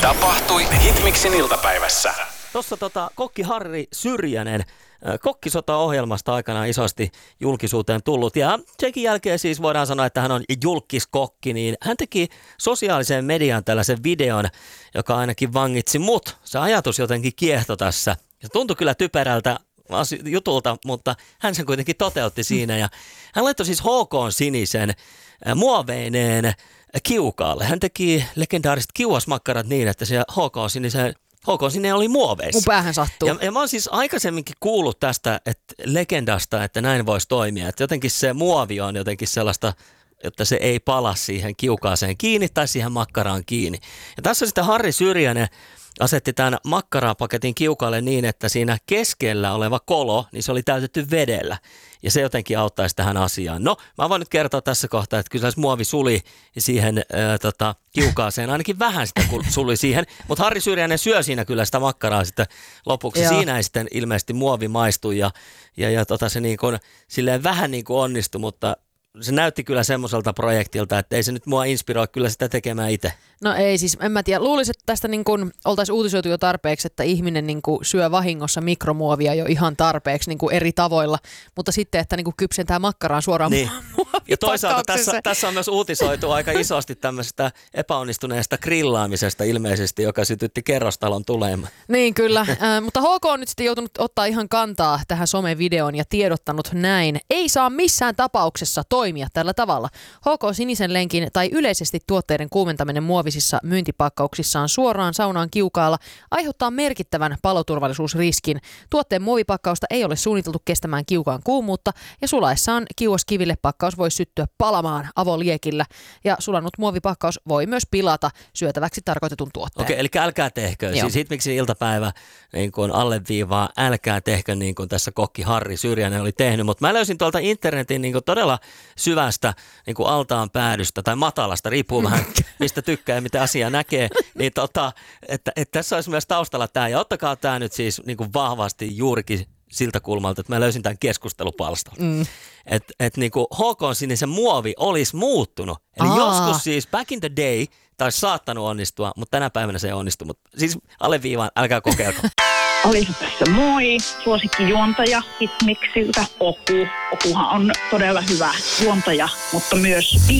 Tapahtui Hitmixin iltapäivässä. Tuossa kokki Harri Syrjänen Kokkisota-ohjelmasta aikanaan isosti julkisuuteen tullut. Ja senkin jälkeen siis voidaan sanoa, että hän on julkiskokki, niin hän teki sosiaaliseen mediaan tällaisen videon, joka ainakin vangitsi mut. Se ajatus jotenkin kiehto tässä. Se tuntui kyllä typerältä jutulta, mutta hän sen kuitenkin toteutti siinä. Ja hän laittoi siis HK-sinisen muoveineen kiukaalle. Hän teki legendaariset kiuasmakkarat niin, että se HK-sininen oli muoveissa. Mun päähän sattuu. Ja mä oon siis aikaisemminkin kuullut tästä legendasta, että näin voisi toimia. Että jotenkin se muovi on jotenkin sellaista, että se ei pala siihen kiukaaseen kiinni tai siihen makkaraan kiinni. Ja tässä sitten Harri Syrjänen asetti tämän makkarapaketin kiukaalle niin, että siinä keskellä oleva kolo, niin se oli täytetty vedellä. Ja se jotenkin auttaisi tähän asiaan. No, mä voin nyt kertoa tässä kohtaa, että kyllä se muovi suli siihen kiukaaseen. Ainakin vähän sitä suli siihen. Mutta Harri Syrjänen syö siinä kyllä sitä makkaraa sitten lopuksi. Joo. Siinä ei sitten ilmeisesti muovi maistu ja se niin kuin, silleen vähän niin kuin onnistui, mutta se näytti kyllä semmoiselta projektilta, että ei se nyt mua inspiroi kyllä sitä tekemään itse. No ei siis, en mä tiedä. Luulisin, että tästä niin kuin oltaisiin uutisoitu jo tarpeeksi, että ihminen niin kuin syö vahingossa mikromuovia jo ihan tarpeeksi niin kuin eri tavoilla, mutta sitten, että niin kuin kypsentää makkaraan suoraan niin. Ja toisaalta tässä on myös uutisoitu aika isosti tämmöisestä epäonnistuneesta grillaamisesta ilmeisesti, joka sytytti kerrostalon tulemaan. Niin kyllä, mutta HK on nyt sitten joutunut ottaa ihan kantaa tähän somevideoon ja tiedottanut näin. Ei saa missään tapauksessa toimia tällä tavalla. HK sinisen lenkin tai yleisesti tuotteiden kuumentaminen muovisissa myyntipakkauksissaan suoraan saunaan kiukaalla aiheuttaa merkittävän paloturvallisuusriskin. Tuotteen muovipakkausta ei ole suunniteltu kestämään kiukaan kuumuutta ja sulaessaan kiuaskiville pakkaus voi syttyä palamaan avoliekillä ja sulanut muovipakkaus voi myös pilata syötäväksi tarkoitetun tuotteen. Okei, eli älkää tehkö. Joo. Siis Hitmixin iltapäivä niin kuin alleviivaa, älkää tehkö niin kuin tässä kokki Harri Syrjänen oli tehnyt, mutta mä löysin tuolta internetin niin kuin todella syvästä niin kuin altaan päädystä tai matalasta, riippuu vähän mistä tykkää ja mitä asiaa näkee, niin että tässä olisi myös taustalla tämä ja ottakaa tämä nyt siis niin kuin vahvasti juurikin siltä kulmalta, että mä löysin tämän keskustelupalstalta. Että niinku HK-sinisen muovi olisi muuttunut. Eli joskus siis back in the day taisi saattanut onnistua, mutta tänä päivänä se ei onnistu. Mutta siis alleviivaan, älkää kokeilko. Alisa tässä moi, suosikkijuontaja Hitmixiltä Oku. Okuhan on todella hyvä juontaja, mutta myös